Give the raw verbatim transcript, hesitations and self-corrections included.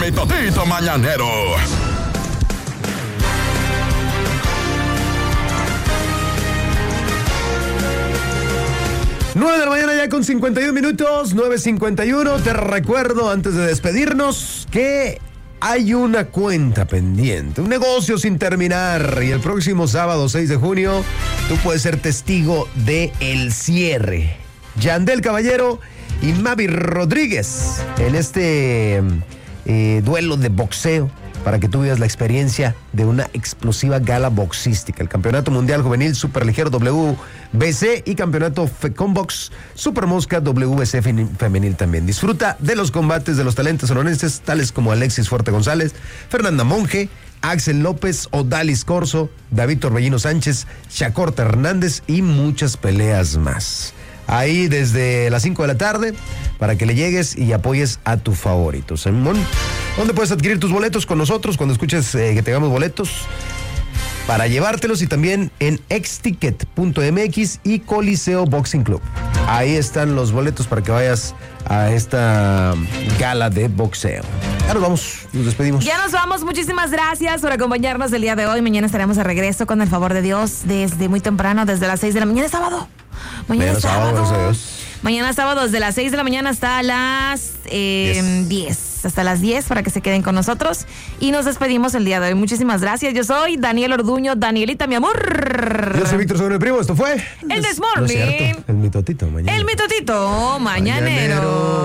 mitotito mañanero. nueve de la mañana ya con cincuenta y uno minutos, nueve cincuenta y uno. Te recuerdo antes de despedirnos que hay una cuenta pendiente, un negocio sin terminar, y el próximo sábado seis de junio tú puedes ser testigo de el cierre. Yandel Caballero y Mavi Rodríguez en este eh, duelo de boxeo, para que tú vivas la experiencia de una explosiva gala boxística. El Campeonato Mundial Juvenil Superligero W B C y Campeonato Fecombox Super Mosca W B C Femenil también. Disfruta de los combates de los talentos sonorenses, tales como Alexis Fuerte González, Fernanda Monge, Axel López, Odalis Corso, David Torbellino Sánchez, Chacorta Hernández y muchas peleas más. Ahí desde las cinco de la tarde, para que le llegues y apoyes a tu favorito. Simón, ¿dónde puedes adquirir tus boletos con nosotros cuando escuches eh, que tengamos boletos? Para llevártelos, y también en exticket punto m x y Coliseo Boxing Club. Ahí están los boletos para que vayas a esta gala de boxeo. Ya nos vamos, nos despedimos. Ya nos vamos, muchísimas gracias por acompañarnos el día de hoy. Mañana estaremos de regreso con el favor de Dios desde muy temprano, desde las seis de la mañana. ¿Es sábado? Mañana, Mañana es sábado. sábado gracias a Dios. Mañana sábado desde las seis de la mañana hasta las eh, diez. Hasta las diez para que se queden con nosotros. Y nos despedimos el día de hoy. Muchísimas gracias. Yo soy Daniel Orduño. Danielita, mi amor. Yo soy Víctor Sobre Primo. Esto fue El Desmorning. No es cierto, el mitotito mañanero. El mitotito mañanero. mañanero.